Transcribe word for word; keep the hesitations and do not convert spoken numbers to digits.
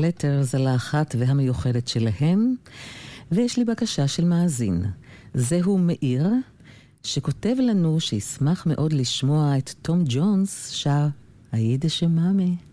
Letters על האחת והמיוחדת שלהם, ויש לי בקשה של מאזין. זהו מאיר, שכותב לנו שישמח מאוד לשמוע את תום ג'ונס שר היידישה מאמי.